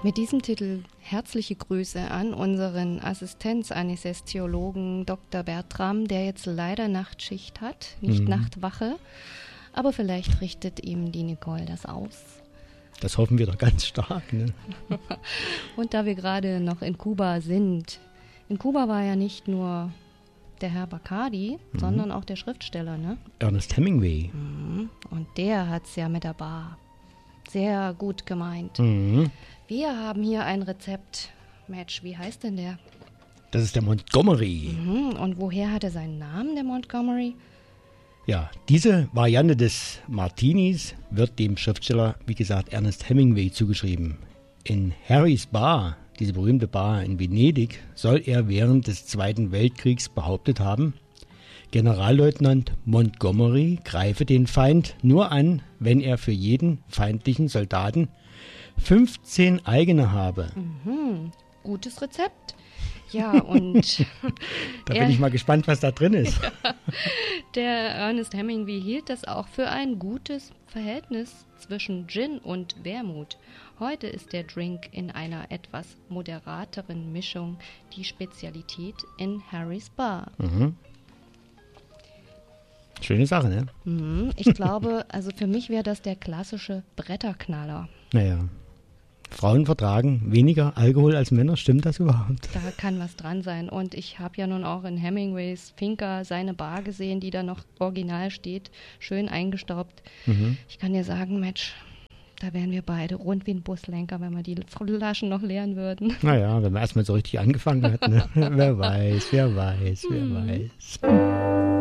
Mit diesem Titel herzliche Grüße an unseren Assistenzanästhesiologen Dr. Bertram, der jetzt leider Nachtschicht hat, nicht Nachtwache, aber vielleicht richtet ihm die Nicole das aus. Das hoffen wir doch ganz stark, ne? Und da wir gerade noch in Kuba sind, in Kuba war ja nicht nur der Herr Bacardi, sondern auch der Schriftsteller, ne? Ernest Hemingway. Und der hat's ja mit der Bar sehr gut gemeint. Wir haben hier ein Rezept. Mensch, wie heißt denn der? Das ist der Montgomery. Und woher hat er seinen Namen, der Montgomery? Ja, diese Variante des Martinis wird dem Schriftsteller, wie gesagt, Ernest Hemingway zugeschrieben. In Harrys Bar, diese berühmte Bar in Venedig, soll er während des Zweiten Weltkriegs behauptet haben, Generalleutnant Montgomery greife den Feind nur an, wenn er für jeden feindlichen Soldaten 15 eigene habe. Gutes Rezept. Ja, und Da bin ich mal gespannt, was da drin ist. der Ernest Hemingway hielt das auch für ein gutes Verhältnis zwischen Gin und Wermut. Heute ist der Drink in einer etwas moderateren Mischung die Spezialität in Harrys Bar. Schöne Sache, ne? Ich glaube, also für mich wäre das der klassische Bretterknaller. Naja. Frauen vertragen weniger Alkohol als Männer, stimmt das überhaupt? Da kann was dran sein. Und ich habe ja nun auch in Hemingways Finca seine Bar gesehen, die da noch original steht, schön eingestaubt. Ich kann dir sagen, Mensch, da wären wir beide rund wie ein Buslenker, wenn wir die Flaschen noch leeren würden. Naja, wenn man erstmal so richtig angefangen hat, ne? Wer weiß.